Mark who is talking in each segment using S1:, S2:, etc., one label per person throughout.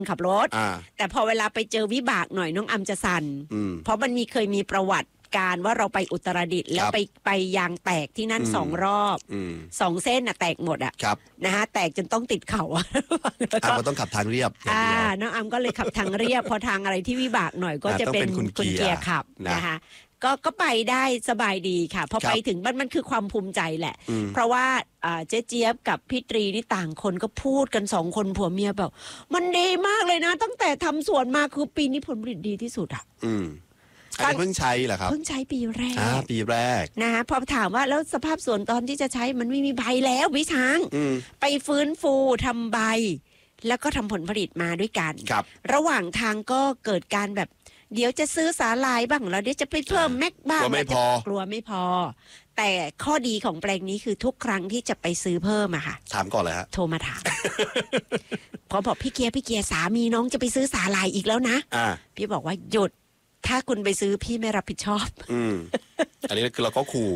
S1: ขับรถแต่พอเวลาไปเจอวิบากหน่อยน้องอำจะสั่นเพราะมันเคยมีประวัติการว่าเราไปอุตรดิตถ์แล้วไปยางแตกที่นั่น2 รอบ2 เส้นแตกหมดนะฮะแตกจนต้องติดเขา
S2: ก็ต้องขับทางเรียบ
S1: น้องอำก็เลยขับทางเรียบพอทางอะไรที่วิบากหน่อยก็จะเป็นคุณเกียร์ขับนะคะก็ไปได้สบายดีค่ะพอไปถึงมันคือความภูมิใจแหละเพราะว่าเจ๊เจี๊ยบกับพี่ตรีนี่ต่างคนก็พูดกัน2 คนผัวเมียแบบมันดีมากเลยนะตั้งแต่ทำสวนมาคือปีนี้ผลผลิตดีที่สุด
S2: อันนี้เพิ่งใช้เหรอครับ
S1: เพิ่งใช้ปีแรก
S2: ปีแรก
S1: นะพอถามว่าแล้วสภาพสวนตอนที่จะใช้มันไม่มีใบแล้วพี่ช้างไปฟื้นฟูทำใบแล้วก็ทำผลผลิตมาด้วยกันระหว่างทางก็เกิดการแบบเดี๋ยวจะซื้อสาลายบ้างแล้วเดี๋ยวจะไปเพิ่มแม็กบ้างกลัวไม่พอแต่ข้อดีของแปลงนี้คือทุกครั้งที่จะไปซื้อเพิ่มอะค่ะ
S2: ถามก่อนเลยฮะ
S1: โทรมาถาม พอบอกพี่เกียร์สามีน้องจะไปซื้อสาลายอีกแล้วนะพี่บอกว่าหยุดถ้าคุณไปซื้อพี่ไม่รับผิดชอบ
S2: อันนี้คือเราก็ขู่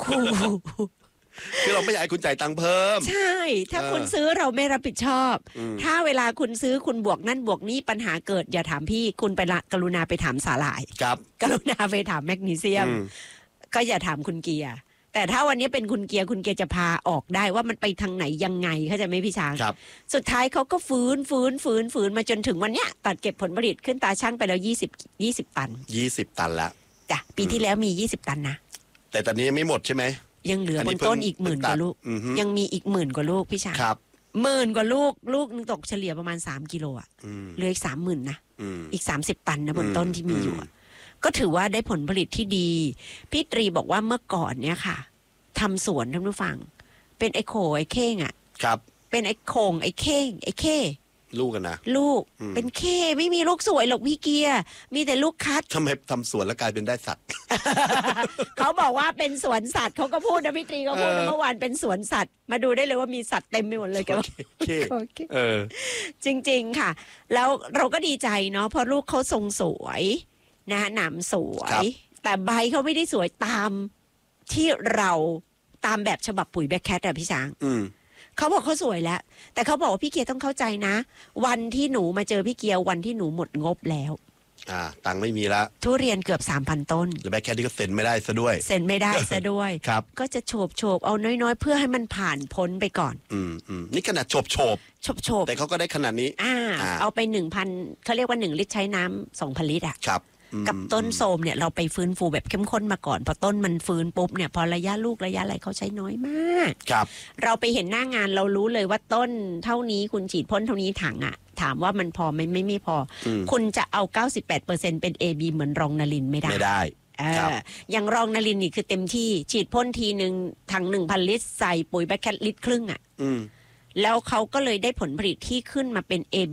S2: คือเราไม่อยากให้คุณจ่ายตังค์เพิ่ม
S1: ใช่ถ้าคุณซื้อเราไม่รับผิดชอบถ้าเวลาคุณซื้อคุณบวกนั่นบวกนี้ปัญหาเกิดอย่าถามพี่คุณไปกรุณาไปถามสาหร่ายกรุณาไปถามแมกนีเซียมก็อย่าถามคุณเกียร์แต่ถ้าวันนี้เป็นคุณเกียร์จะพาออกได้ว่ามันไปทางไหนยังไงเข้าใจไหมพี่ช้างสุดท้ายเขาก็ฟื้นมาจนถึงวันเนี้ยตัดเก็บผลผลิตขึ้นตาช่างไปแล้ว20 ตัน
S2: 20 ตันแล้ว
S1: จ้ะปีที่แล้วมี20 ตันนะ
S2: แต่ตอนนี้ยังไม่หมดใช่ไหม
S1: ยังเหลือบนต้นอีก10,000 กว่าลูกยังมีอีก10,000 กว่าลูกพี่ช้าง10,000 กว่าลูกนึงตกเฉลี่ยประมาณ3 กิโลเหลืออีก 30,000 นะอีก30 ตันนะบนต้นที่มีอยู่ก็ถือว่าได้ผลผลิตที่ดีพี่ตรีบอกว่าเมื่อก่อนเนี่ยค่ะทำสวนท่านผู้ฟังเป็นไอ้โขไอ้เข่ง
S2: ครับ
S1: เป็นไอ้โขงไอ้เข่งไอ้เข่
S2: ลูกกันนะ
S1: ลูกเป็นเข่ไม่มีลูกสวยหรอกพี่เกียร์มีแต่ลูกคัด
S2: ทำไมทำสวนแล้วกลายเป็นได้สัตว์
S1: เขาบอกว่าเป็นสวนสัตว์เขาก็พูดนะพี่ตรีก็พูดเมื่อวานเป็นสวนสัตว์มาดูได้เลยว่ามีสัตว์เต็มไปหมดเลยแกว่าจริงๆค่ะแล้วเราก็ดีใจเนาะเพราะลูกเขาทรงสวยนะหนามสวยแต่ใบเขาไม่ได้สวยตามที่เราตามแบบฉบับปุ๋ยแบคแคทอะพี่ช้างเขาบอกเขาสวยแล้วแต่เขาบอกว่าพี่เกียร์ต้องเข้าใจนะวันที่หนูมาเจอพี่เกียร์วันที่หนูหมดงบแล้ว
S2: ตังค์ไม่มีละ
S1: ทุเรียนเกือบ 3,000 ต้น
S2: แล้วแบคแคทนี่ก็เซ็นไม่ได้ซะด้วย
S1: ครับก็จะโฉบเอาน้อยๆเพื่อให้มันผ่านพ้นไปก่อน
S2: นี่ขนาดโฉบแต่เขาก็ได้ขนาดนี้
S1: เอาไป 1,000เขาเรียกว่า1 ลิตรใช้น้ำ 2,000 ลิตรกับต้นโทมเนี่ยเราไปฟื้นฟูแบบเข้มข้นมาก่อนพอต้นมันฟื้นปุ๊บเนี่ยพอระยะลูกระยะอะไรเขาใช้น้อยมากเราไปเห็นหน้างานเรารู้เลยว่าต้นเท่านี้คุณฉีดพ่นเท่านี้ถังถามว่ามันพอไหมไม่พอคุณจะเอา 98% เป็น AB เหมือนรองนลินไม่ได้อย่างรองนลินนี่คือเต็มที่ฉีดพ่นทีนึงถัง 1,000 ลิตรใส่ปุ๋ยแบคแคทลิตรครึ่งแล้วเขาก็เลยได้ผลผลิตที่ขึ้นมาเป็น AB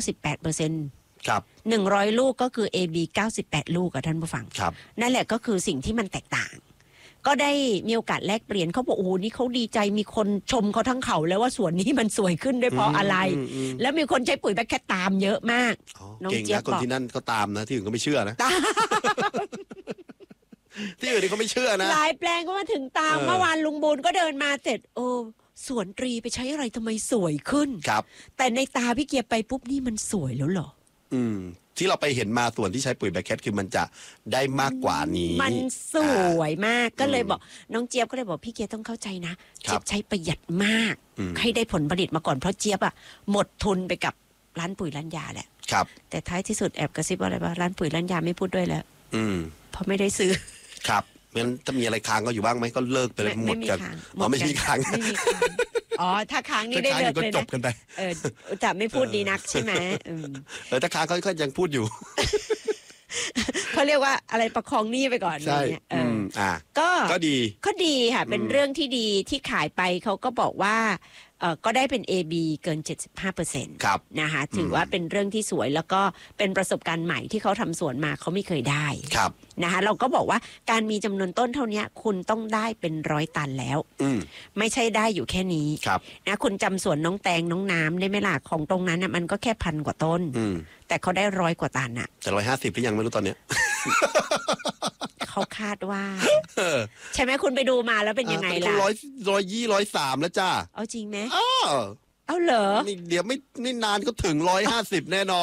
S1: 98%
S2: ครับ
S1: 100 ลูกก็คือ AB 98 ลูกท่านผู้ฟังนั่นแหละก็คือสิ่งที่มันแตกต่างก็ได้มีโอกาสแลกเปลี่ยนเขาบอกโอ้โหนี่เขาดีใจมีคนชมเขาทั้งเขาแล้วว่าสวนนี้มันสวยขึ้นด้วยเพราะอะไรแล้วมีคนใช้ปุ๋ยแบคแคทตามเยอะมาก
S2: น้องเจี๊ยบคนที่นั่นเขาตามนะที่อื่นก็ไม่เชื่อนะที่อื่นนี่เขาไม่เชื่อนะ
S1: หลายแปลงก็มาถึงตามเมื่อวานลุงบูนก็เดินมาเสร็จสวนตรีไปใช้อะไรทำไมสวยขึ้นแต่ในตาพี่เกียร์ไปปุ๊บนี่มันสวยแล้วเหรอ
S2: ที่เราไปเห็นมาส่วนที่ใช้ปุ๋ยแบคแคทคือมันจะได้มากกว่านี้
S1: มันสวยมากก็เลยบอกน้องเจี๊ยบก็เลยบอกพี่เกียร์ต้องเข้าใจนะเจี๊ยบใช้ประหยัดมากให้ได้ผลผลิตมาก่อนเพราะเจี๊ยบหมดทุนไปกับร้านปุ๋ยร้านยาแหละแต่ท้ายที่สุดแอบกระซิบว่าอะไรบ้างร้านปุ๋ยร้านยาไม่พูดด้วยแล้วเพราะไม่ได้ซื้อ
S2: ครับงั้นถ้ามีอะไรค้างก็อยู่บ้างไหมก็เลิกไปเลยหมดกันไม่มีค้าง
S1: ถ้าค้างนี่ได้เลิกเลยนะ
S2: จบกันไป
S1: แต่ไม่พูดดีนักใช่ไหม
S2: ถ้าค้างก็ยังพูดอยู่
S1: เขาเรียกว่าอะไรประคองหนี้ไปก่อนเนี่ยก็ดีค่ะเป็นเรื่องที่ดีที่ขายไปเขาก็บอกว่าก็ได้เป็น AB เกิน 75% นะคะถือว่าเป็นเรื่องที่สวยแล้วก็เป็นประสบการณ์ใหม่ที่เขาทำสวนมาเขาไม่เคยได้นะคะเราก็บอกว่าการมีจำนวนต้นเท่านี้คุณต้องได้เป็น100 ตันแล้วไม่ใช่ได้อยู่แค่นี้นะคุณจำสวนน้องแตงน้องน้ำได้ไหมล่ะของตรงนั้นนะมันก็แค่1,000 กว่าต้นแต่เขาได้100 กว่าตัน
S2: แต่150ที่ยังไม่รู้ตอนเนี้ย
S1: เขาคาดว่าใช่ไหมคุณไปดูมาแล้วเป็นยังไงล่ะ
S2: 120 130แล้วจ้า
S1: เอาจริงไหมเอาเหรอ
S2: นี่เดี๋ยวไม่นานก็ถึง150แน่นอน